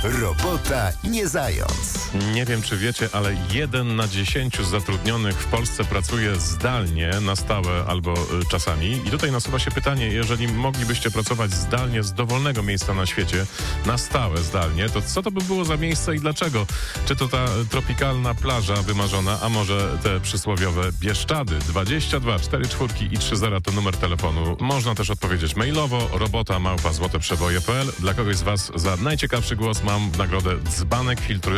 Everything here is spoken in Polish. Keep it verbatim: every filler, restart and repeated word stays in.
Robota nie zając. Nie wiem, czy wiecie, ale jeden na dziesięciu zatrudnionych w Polsce pracuje zdalnie, na stałe albo y, czasami. I tutaj nasuwa się pytanie, jeżeli moglibyście pracować zdalnie z dowolnego miejsca na świecie, na stałe zdalnie, to co to by było za miejsce i dlaczego? Czy to ta tropikalna plaża wymarzona, a może te przysłowiowe Bieszczady? dwadzieścia dwa cztery cztery i trzy zero to numer telefonu. Można też odpowiedzieć mailowo, robota małpa złoteprzeboje kropka p l. Dla kogoś z was za najciekawszy głos mam w nagrodę dzbanek filtrujący